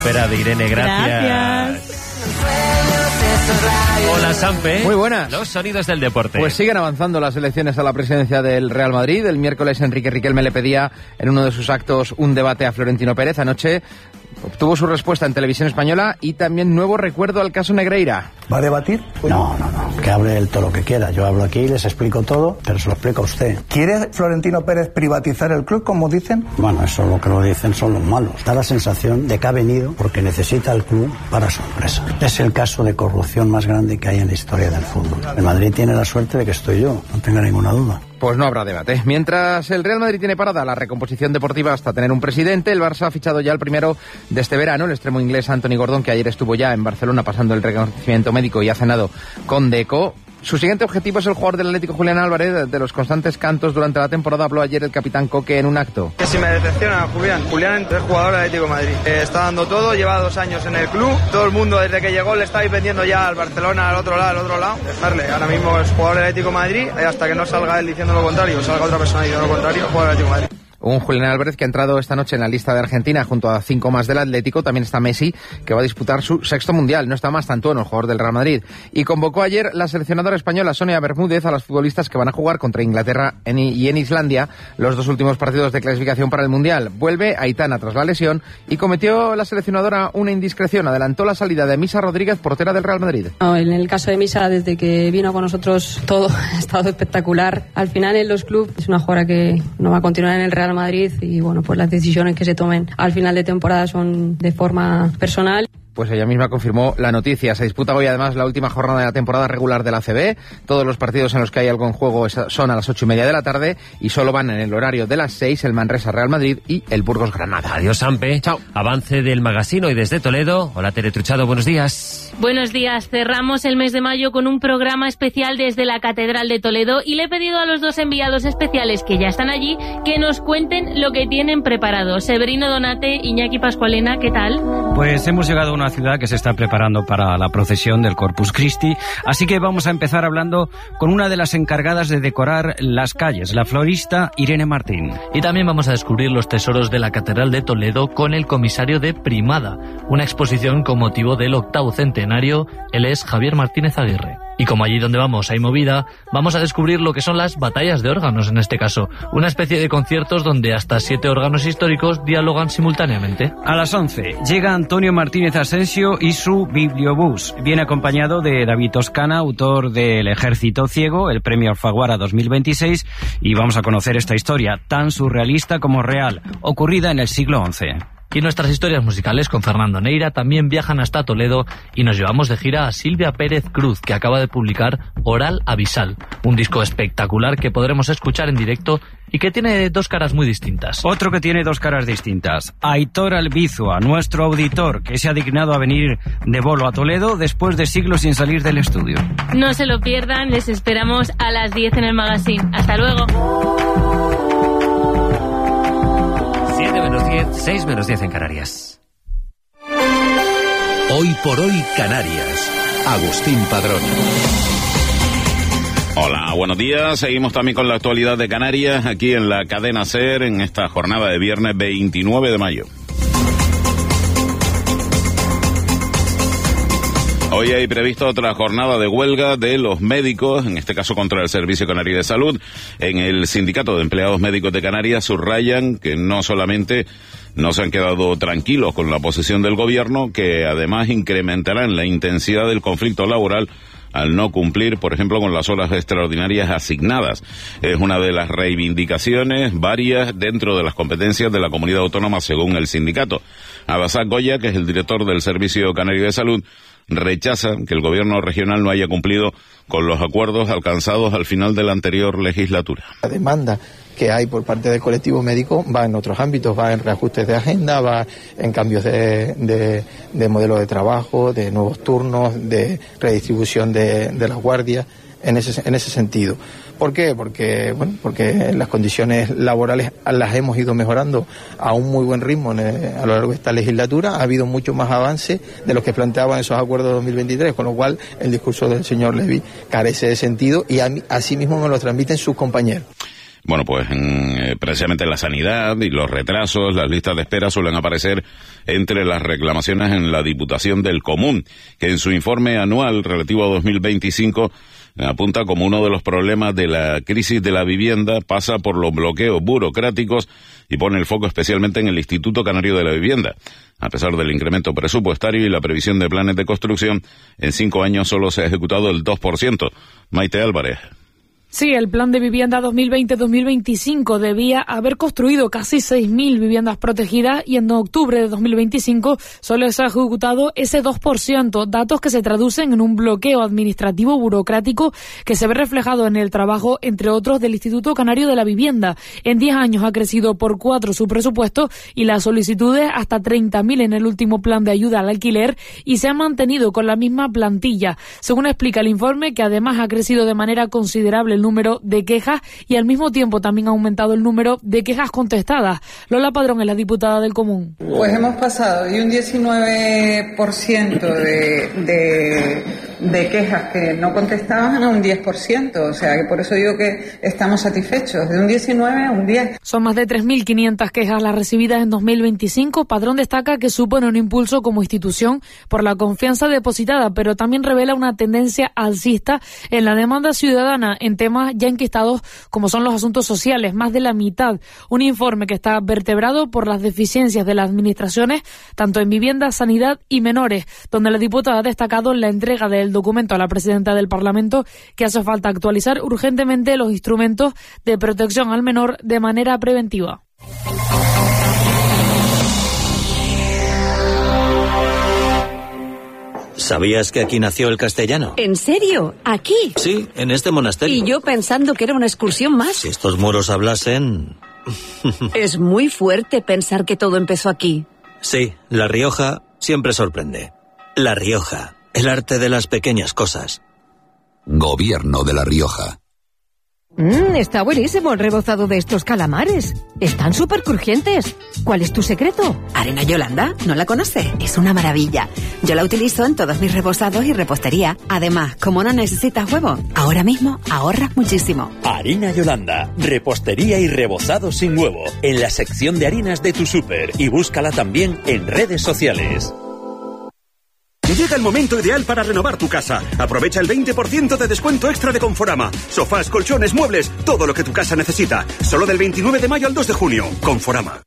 Espera de Irene, gracias. Hola, Sampe. Muy buenas. Los sonidos del deporte. Pues siguen avanzando las elecciones a la presidencia del Real Madrid. El miércoles Enrique Riquelme le pedía en uno de sus actos un debate a Florentino Pérez. Anoche obtuvo su respuesta en Televisión Española y también nuevo recuerdo al caso Negreira. ¿Va a debatir? No, que hable él todo lo que quiera. Yo hablo aquí, les explico todo, pero se lo explico a usted. ¿Quiere Florentino Pérez privatizar el club, como dicen? Bueno, eso lo que lo dicen son los malos. Da la sensación de que ha venido porque necesita el club para su empresa. Es el caso de corrupción más grande que hay en la historia del fútbol. El Madrid tiene la suerte de que estoy yo, no tenga ninguna duda. Pues no habrá debate. Mientras el Real Madrid tiene parada la recomposición deportiva hasta tener un presidente, el Barça ha fichado ya el primero de este verano, el extremo inglés Anthony Gordon, que ayer estuvo ya en Barcelona pasando el reconocimiento médico y ha cenado con Deco. Su siguiente objetivo es el jugador del Atlético, Julián Álvarez. De los constantes cantos durante la temporada habló ayer el capitán Coque en un acto. Que si me decepciona Julián es jugador del Atlético de Madrid. Está dando todo, lleva 2 años en el club. Todo el mundo desde que llegó le estáis vendiendo ya al Barcelona, al otro lado. Dejarle, ahora mismo es jugador del Atlético de Madrid, hasta que no salga él diciendo lo contrario, salga otra persona diciendo lo contrario, jugador del Atlético de Madrid. Un Julián Álvarez que ha entrado esta noche en la lista de Argentina junto a 5 más del Atlético. También está Messi, que va a disputar su 6º mundial. No está Mastantuono, el jugador del Real Madrid. Y convocó ayer la seleccionadora española Sonia Bermúdez a las futbolistas que van a jugar contra Inglaterra y en Islandia los 2 últimos partidos de clasificación para el mundial. Vuelve Aitana tras la lesión y cometió la seleccionadora una indiscreción. Adelantó la salida de Misa Rodríguez, portera del Real Madrid. No, en el caso de Misa, desde que vino con nosotros todo ha estado espectacular. Al final en los clubes es una jugadora que no va a continuar en el Real Madrid y bueno, pues las decisiones que se tomen al final de temporada son de forma personal. Pues ella misma confirmó la noticia. Se disputa hoy además la última jornada de la temporada regular de la ACB. Todos los partidos en los que hay algo en juego son a las 8:30 de la tarde y solo van en el horario de las 6 el Manresa Real Madrid y el Burgos Granada. Adiós, Sampe. Chao. Avance del Magazine y desde Toledo. Hola, Tere Truchado, buenos días. Buenos días. Cerramos el mes de mayo con un programa especial desde la Catedral de Toledo y le he pedido a los 2 enviados especiales que ya están allí que nos cuenten lo que tienen preparado. Severino Donate, Iñaki Pascualena, ¿qué tal? Pues hemos llegado a una ciudad que se está preparando para la procesión del Corpus Christi, así que vamos a empezar hablando con una de las encargadas de decorar las calles, la florista Irene Martín. Y también vamos a descubrir los tesoros de la Catedral de Toledo con el comisario de Primada, una exposición con motivo del 8º centenario. Él es Javier Martínez Aguirre. Y como allí donde vamos hay movida, vamos a descubrir lo que son las batallas de órganos en este caso, una especie de conciertos donde hasta 7 órganos históricos dialogan simultáneamente. A las 11 llega Antonio Martínez Asensio y su Bibliobús. Viene acompañado de David Toscana, autor del Ejército Ciego, el premio Alfaguara 2026, y vamos a conocer esta historia tan surrealista como real, ocurrida en el siglo XI. Y nuestras historias musicales con Fernando Neira también viajan hasta Toledo y nos llevamos de gira a Silvia Pérez Cruz, que acaba de publicar Oral Abisal, un disco espectacular que podremos escuchar en directo y que tiene 2 caras muy distintas. Otro que tiene 2 caras distintas, Aitor Albizua, nuestro auditor, que se ha dignado a venir de bolo a Toledo después de siglos sin salir del estudio. No se lo pierdan, les esperamos a las 10 en el Magazine. Hasta luego. 7 menos 10, 6 menos 10 en Canarias. Hoy por hoy Canarias. Agustín Padrón. Hola, buenos días. Seguimos también con la actualidad de Canarias aquí en la cadena SER en esta jornada de viernes 29 de mayo. Hoy hay previsto otra jornada de huelga de los médicos, en este caso contra el Servicio Canario de Salud. En el Sindicato de Empleados Médicos de Canarias subrayan que no solamente no se han quedado tranquilos con la posición del gobierno, que además incrementarán la intensidad del conflicto laboral al no cumplir, por ejemplo, con las horas extraordinarias asignadas. Es una de las reivindicaciones varias dentro de las competencias de la comunidad autónoma, según el sindicato. Abasad Goya, que es el director del Servicio Canario de Salud, rechaza que el gobierno regional no haya cumplido con los acuerdos alcanzados al final de la anterior legislatura. La demanda que hay por parte del colectivo médico va en otros ámbitos, va en reajustes de agenda, va en cambios de modelo de trabajo, de nuevos turnos, de redistribución de las guardias, en ese sentido. ¿Por qué? Porque las condiciones laborales las hemos ido mejorando a un muy buen ritmo a lo largo de esta legislatura. Ha habido mucho más avance de lo que planteaban esos acuerdos de 2023, con lo cual el discurso del señor Levy carece de sentido y así mismo me lo transmiten sus compañeros. Bueno, pues precisamente la sanidad y los retrasos, las listas de espera suelen aparecer entre las reclamaciones en la Diputación del Común, que en su informe anual relativo a 2025 apunta como uno de los problemas de la crisis de la vivienda, pasa por los bloqueos burocráticos y pone el foco especialmente en el Instituto Canario de la Vivienda. A pesar del incremento presupuestario y la previsión de planes de construcción, en 5 años solo se ha ejecutado el 2%. Maite Álvarez. Sí, el plan de vivienda 2020-2025 debía haber construido casi 6.000 viviendas protegidas y en octubre de 2025 solo se ha ejecutado ese 2%, datos que se traducen en un bloqueo administrativo burocrático que se ve reflejado en el trabajo, entre otros, del Instituto Canario de la Vivienda. En 10 años ha crecido por 4 su presupuesto y las solicitudes hasta 30.000 en el último plan de ayuda al alquiler y se han mantenido con la misma plantilla. Según explica el informe, que además ha crecido de manera considerable el número de quejas y al mismo tiempo también ha aumentado el número de quejas contestadas. Lola Padrón es la diputada del Común. Pues hemos pasado de un 19% de quejas que no contestaban a un 10%, o sea que por eso digo que estamos satisfechos, de un 19 a un 10. Son más de 3.500 quejas las recibidas en 2025. Padrón destaca que supone un impulso como institución por la confianza depositada, pero también revela una tendencia alcista en la demanda ciudadana en temas ya enquistados como son los asuntos sociales, más de la mitad. Un informe que está vertebrado por las deficiencias de las administraciones, tanto en vivienda, sanidad y menores, donde la diputada ha destacado en la entrega del documento a la presidenta del Parlamento que hace falta actualizar urgentemente los instrumentos de protección al menor de manera preventiva. ¿Sabías que aquí nació el castellano? ¿En serio? ¿Aquí? Sí, en este monasterio. Y yo pensando que era una excursión más. Si estos muros hablasen... Es muy fuerte pensar que todo empezó aquí. Sí, La Rioja siempre sorprende. La Rioja, el arte de las pequeñas cosas. Gobierno de La Rioja. Está buenísimo el rebozado de estos calamares. Están súper crujientes. ¿Cuál es tu secreto? Arena Yolanda, ¿no la conoce? Es una maravilla. Yo la utilizo en todos mis rebozados y repostería. Además, como no necesitas huevo, ahora mismo ahorras muchísimo. Harina Yolanda, repostería y rebozado sin huevo. En la sección de harinas de tu súper. Y búscala también en redes sociales. Llega el momento ideal para renovar tu casa. Aprovecha el 20% de descuento extra de Conforama. Sofás, colchones, muebles, todo lo que tu casa necesita. Solo del 29 de mayo al 2 de junio. Conforama.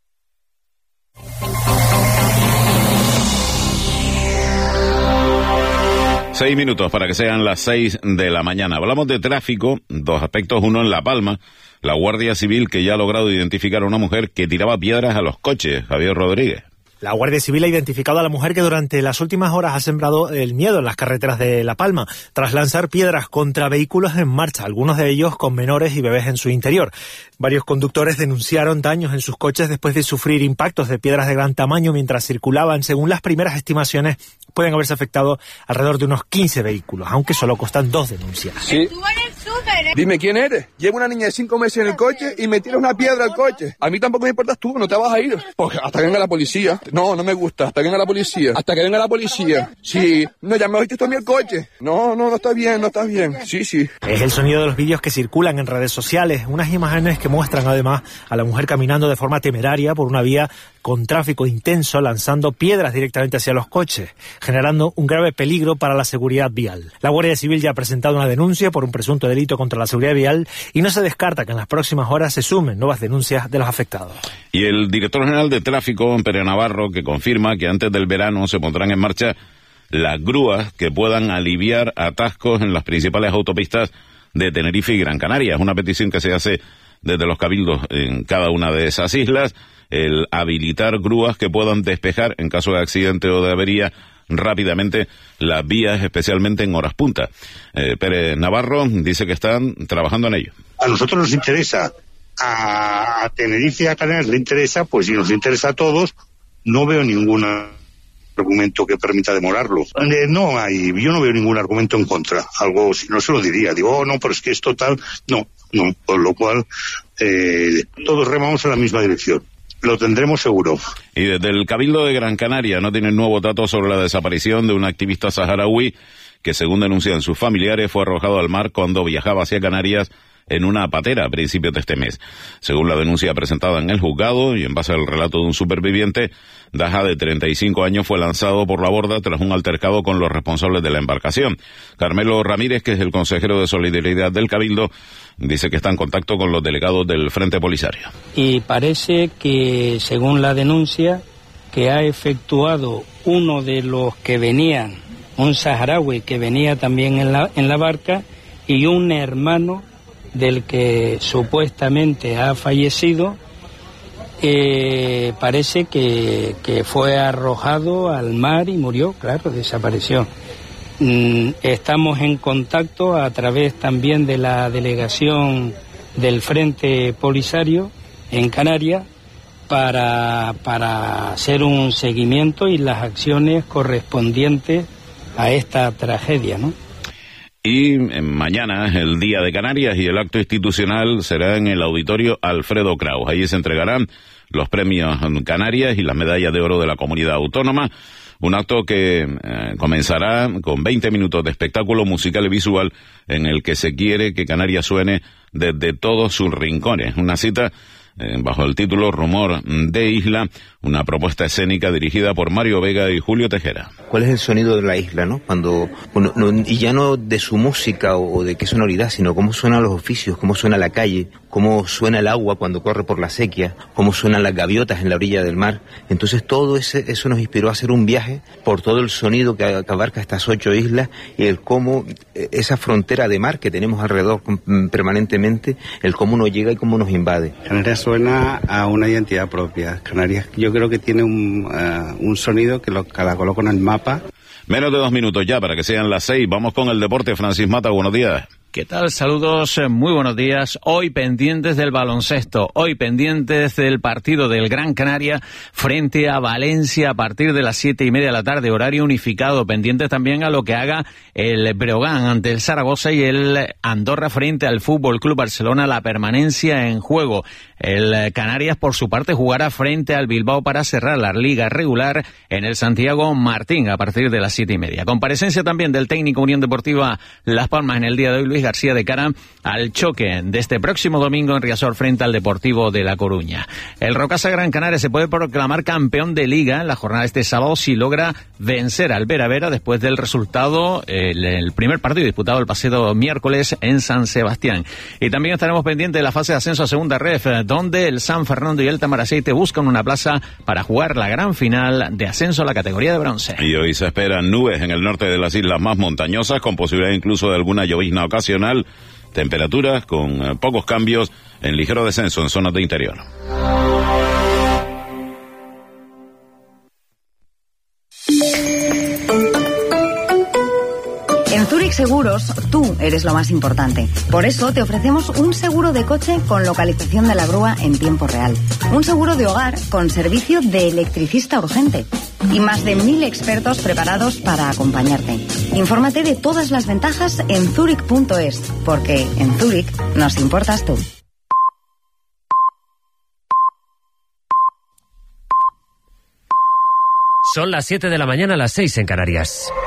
Seis minutos para que sean las 6 de la mañana. Hablamos de tráfico, 2 aspectos. Uno en La Palma, la Guardia Civil que ya ha logrado identificar a una mujer que tiraba piedras a los coches. Javier Rodríguez. La Guardia Civil ha identificado a la mujer que durante las últimas horas ha sembrado el miedo en las carreteras de La Palma, tras lanzar piedras contra vehículos en marcha, algunos de ellos con menores y bebés en su interior. Varios conductores denunciaron daños en sus coches después de sufrir impactos de piedras de gran tamaño mientras circulaban. Según las primeras estimaciones, pueden haberse afectado alrededor de unos 15 vehículos, aunque solo constan 2 denuncias. Sí. Dime quién eres. Llevo una niña de 5 meses en el coche y me tiras una piedra al coche. A mí tampoco me importas tú, no te vas a ir. Pues hasta que venga la policía. No, no me gusta. Hasta que venga la policía. Hasta que venga la policía. Sí. No, ya me oíste tú a mí el coche. No está bien, no está bien. Sí. Es el sonido de los vídeos que circulan en redes sociales. Unas imágenes que muestran además a la mujer caminando de forma temeraria por una vía con tráfico intenso, lanzando piedras directamente hacia los coches, generando un grave peligro para la seguridad vial. La Guardia Civil ya ha presentado una denuncia por un presunto delito contra la seguridad vial y no se descarta que en las próximas horas se sumen nuevas denuncias de los afectados. Y el director general de tráfico, Pere Navarro, que confirma que antes del verano se pondrán en marcha las grúas que puedan aliviar atascos en las principales autopistas de Tenerife y Gran Canaria. Es una petición que se hace desde los cabildos en cada una de esas islas, el habilitar grúas que puedan despejar en caso de accidente o de avería rápidamente las vías, especialmente en horas punta. Pérez Navarro dice que están trabajando en ello. A nosotros nos interesa, a Tenerife y a Canarias le interesa, pues si nos interesa a todos, no veo ningún argumento que permita demorarlo. Yo no veo ningún argumento en contra. Algo, si no se lo diría, digo, no, pero es que esto tal, no, por lo cual todos remamos en la misma dirección. Lo tendremos seguro. Y desde el Cabildo de Gran Canaria no tienen nuevos datos sobre la desaparición de un activista saharaui que, según denuncian sus familiares, fue arrojado al mar cuando viajaba hacia Canarias en una patera a principios de este mes. Según la denuncia presentada en el juzgado y en base al relato de un superviviente, Daja, de 35 años, fue lanzado por la borda tras un altercado con los responsables de la embarcación. Carmelo Ramírez, que es el consejero de Solidaridad del Cabildo, dice que está en contacto con los delegados del Frente Polisario. Y parece que, según la denuncia, que ha efectuado uno de los que venían, un saharaui que venía también en la barca, y un hermano del que supuestamente ha fallecido, parece que fue arrojado al mar y murió, claro, desapareció. Estamos en contacto a través también de la delegación del Frente Polisario en Canarias para hacer un seguimiento y las acciones correspondientes a esta tragedia, ¿no? Y mañana es el Día de Canarias y el acto institucional será en el Auditorio Alfredo Kraus. Allí se entregarán los premios Canarias y las medallas de oro de la comunidad autónoma. Un acto que comenzará con 20 minutos de espectáculo musical y visual en el que se quiere que Canarias suene desde todos sus rincones. Una cita bajo el título Rumor de Isla, una propuesta escénica dirigida por Mario Vega y Julio Tejera. ¿Cuál es el sonido de la isla, no? Y ya no de su música o de qué sonoridad, sino cómo suenan los oficios, cómo suena la calle, cómo suena el agua cuando corre por la sequía, cómo suenan las gaviotas en la orilla del mar. Entonces todo eso nos inspiró a hacer un viaje por todo el sonido que abarca estas 8 islas y el cómo esa frontera de mar que tenemos alrededor permanentemente, el cómo nos llega y cómo nos invade. Canarias suena a una identidad propia. Canarias yo creo que tiene un sonido que la coloco en el mapa. Menos de 2 minutos ya para que sean las 6. Vamos con el deporte. Francis Mata, buenos días. ¿Qué tal? Saludos, muy buenos días. Hoy pendientes del baloncesto, hoy pendientes del partido del Gran Canaria frente a Valencia a partir de las 7:30 de la tarde, horario unificado. Pendientes también a lo que haga el Breogán ante el Zaragoza y el Andorra frente al Fútbol Club Barcelona, la permanencia en juego. El Canarias, por su parte, jugará frente al Bilbao para cerrar la liga regular en el Santiago Martín a partir de las 7:30. Comparecencia también del técnico Unión Deportiva Las Palmas en el día de hoy, Luis García, de cara al choque de este próximo domingo en Riazor frente al Deportivo de La Coruña. El Rocasa Gran Canaria se puede proclamar campeón de liga en la jornada de este sábado si logra vencer al Vera Vera después del resultado, el primer partido disputado el pasado miércoles en San Sebastián. Y también estaremos pendientes de la fase de ascenso a segunda ref, donde el San Fernando y el Tamaraceite buscan una plaza para jugar la gran final de ascenso a la categoría de bronce. Y hoy se esperan nubes en el norte de las islas más montañosas, con posibilidad incluso de alguna llovizna ocasional. Temperaturas con pocos cambios en ligero descenso en zonas de interior. En Zurich Seguros, tú eres lo más importante. Por eso te ofrecemos un seguro de coche con localización de la grúa en tiempo real. Un seguro de hogar con servicio de electricista urgente. Y más de 1000 expertos preparados para acompañarte. Infórmate de todas las ventajas en Zurich.es, porque en Zurich nos importas tú. Son las 7 de la mañana, las 6 en Canarias.